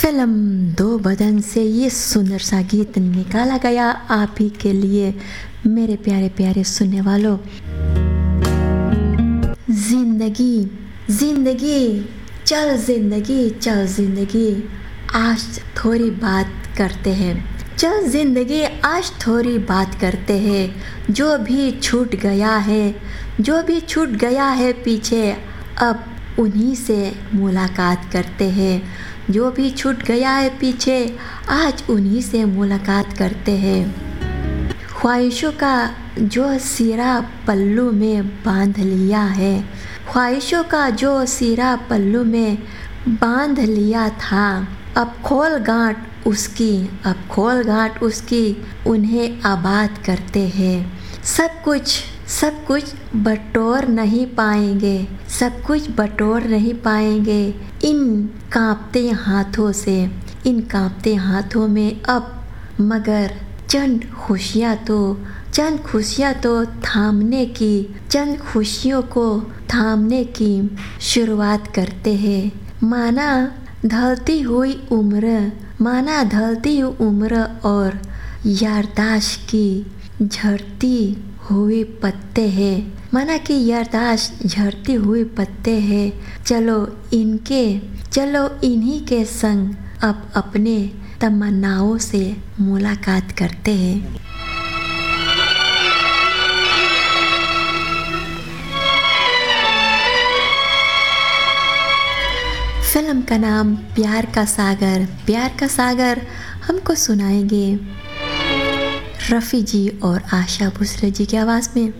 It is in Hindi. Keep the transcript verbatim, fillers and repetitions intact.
फिल्म दो बदन से ये सुंदर सा गीत निकाला गया आप ही के लिए मेरे प्यारे प्यारे सुनने वालों। जिंदगी जिंदगी चल जिंदगी चल जिंदगी आज थोड़ी बात करते हैं, चल जिंदगी आज थोड़ी बात करते हैं। जो भी छूट गया है जो भी छूट गया है पीछे अब उन्हीं से मुलाकात करते हैं। जो भी छूट गया है पीछे आज उन्हीं से मुलाकात करते हैं। ख्वाहिशों का जो सिरा पल्लू में बांध लिया है ख्वाहिशों का जो सिरा पल्लू में बांध लिया था अब खोल गांठ उसकी अब खोल गांठ उसकी उन्हें आबाद करते हैं। सब कुछ सब कुछ बटोर नहीं पाएंगे सब कुछ बटोर नहीं पाएंगे इन कांपते हाथों से इन कांपते हाथों में अब मगर चंद खुशियाँ तो चंद खुशियाँ तो थामने की चंद खुशियों को थामने की शुरुआत करते हैं। माना ढलती हुई उम्र माना ढलती हुई उम्र और याददाश्त की झड़ती हुए पत्ते हैं माना कि याददाश्त झड़ती हुए पत्ते हैं। चलो इनके चलो इन्हीं के संग अब अपने तमन्नाओं से मुलाकात करते हैं। फिल्म का नाम प्यार का सागर। प्यार का सागर हमको सुनाएंगे रफ़ी जी और आशा भोसले जी की आवाज़ में।